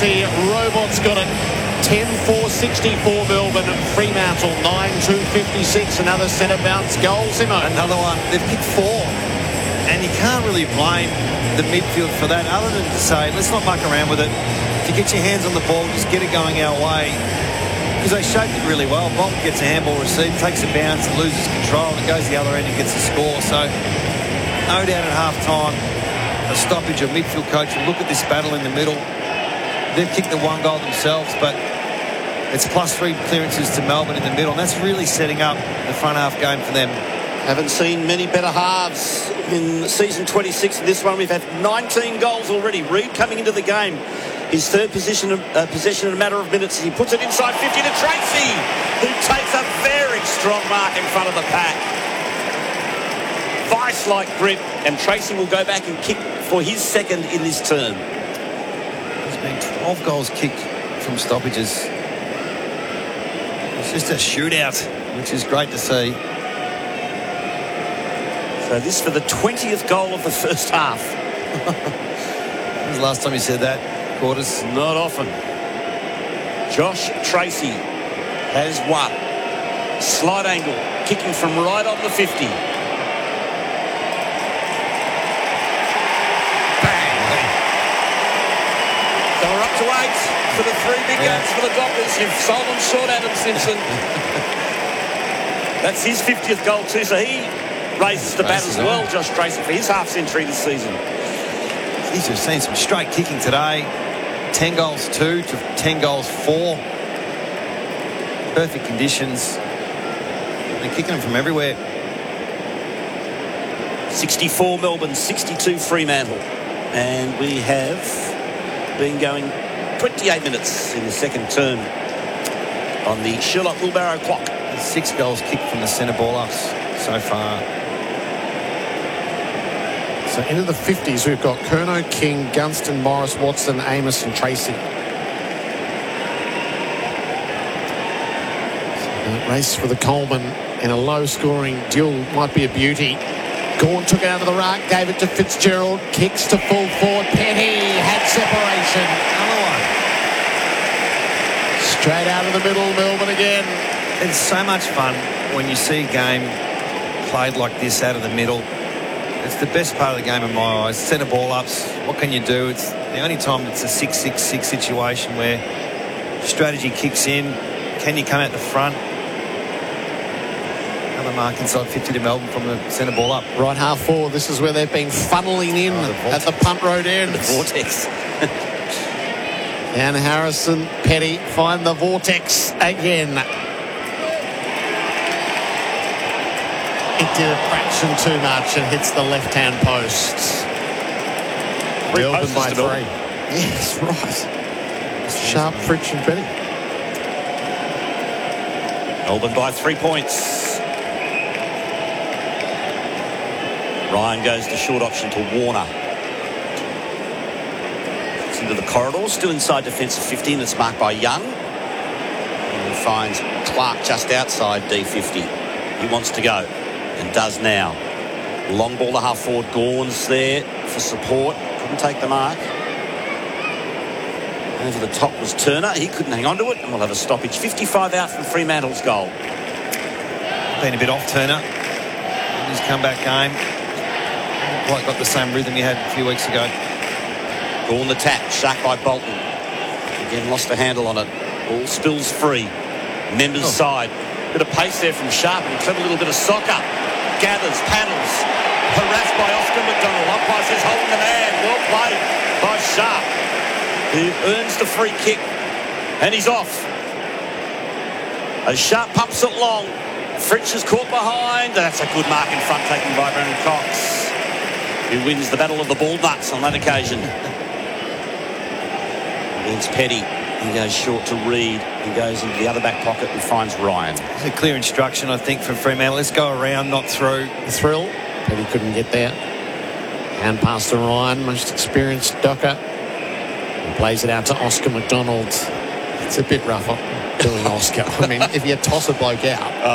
Tracy. Robots got it. 10-4-64 Melbourne. Fremantle 9-2-56. Another centre bounce goal. Simo. Another one. They've kicked 4. And you can't really blame the midfield for that, other than to say, let's not muck around with it. If you get your hands on the ball, just get it going our way. Because they shaped it really well. Bolton gets a handball received, takes a bounce, and loses control, and it goes the other end and gets a score. So, no doubt at half-time, a stoppage of midfield coach will look at this battle in the middle. They've kicked the 1 goal themselves, but it's +3 clearances to Melbourne in the middle, and that's really setting up the front half game for them. Haven't seen many better halves in season 26. In this one, we've had 19 goals already. Reid coming into the game. His third possession in a matter of minutes. He puts it inside 50 to Tracy, who takes a very strong mark in front of the pack. Vice-like grip, and Tracy will go back and kick for his second in this term. There's been 12 goals kicked from stoppages. It's just a shootout, which is great to see. So this for the 20th goal of the first half. When was the last time you said that, Quarters? Not often. Josh Tracy has won. Slight angle, kicking from right on the 50. Bang! So we're up to 8 for the 3 big games for the Dockers. You've sold them short, Adam Simpson. That's his 50th goal too, so he raises the bat as well, Josh Tracy, for his half-century this season. Geez, we've seen some straight kicking today. 10 goals 2 to 10 goals 4. Perfect conditions. They're kicking them from everywhere. 64 Melbourne, 62 Fremantle. And we have been going 28 minutes in the second term on the Sherlock Wheelbarrow clock. 6 goals kicked from the centre ball ups so far. So into the 50s, we've got Curnow, King, Gunston, Morris, Watson, Amos and Tracy. The race for the Coleman in a low-scoring duel might be a beauty. Gawn took it out of the ruck, gave it to Fitzgerald, kicks to full forward. Petty had separation. Another one. Straight out of the middle, Melbourne again. It's so much fun when you see a game played like this out of the middle. It's the best part of the game in my eyes. Centre ball ups. What can you do? It's the only time it's a 6-6-6 situation where strategy kicks in. Can you come out the front? Another mark inside 50 to Melbourne from the centre ball up. Right half forward. This is where they've been funneling in at the punt road end. The vortex. And Harrison, Petty find the vortex again. It did a fraction too much and hits the left-hand post. Melbourne by 3. Yes, right. Sharp, Fritsch and Petty. Melbourne by 3 points. Ryan goes the short option to Warner. It's into the corridor, still inside defensive 15. It's marked by Young. And he finds Clark just outside D50. He wants to go. And does now. Long ball to half forward. Gawn's there for support. Couldn't take the mark. Over the top was Turner. He couldn't hang on to it. And we'll have a stoppage. 55 out from Fremantle's goal. Been a bit off Turner in his comeback game. Not quite got the same rhythm he had a few weeks ago. Gawn the tap. Shark by Bolton. Again lost the handle on it. Ball spills free. Members side. Bit of pace there from Sharp. And a clever little bit of soccer. Gathers, paddles, harassed by Oscar McDonald. Umpire says holding the man. Well played by Sharp, who earns the free kick, and he's off. As Sharp pumps it long, Fritsch is caught behind. That's a good mark in front taken by Brendan Cox, who wins the battle of the ball nuts on that occasion. Against Petty. He goes short to Reid. He goes into the other back pocket and finds Ryan. It's a clear instruction, I think, from Fremantle. Let's go around, not through. The thrill. Petty couldn't get there. Hand pass to Ryan, most experienced Docker. And plays it out to Oscar McDonald. It's a bit rougher doing Oscar. I mean, if you toss a bloke out.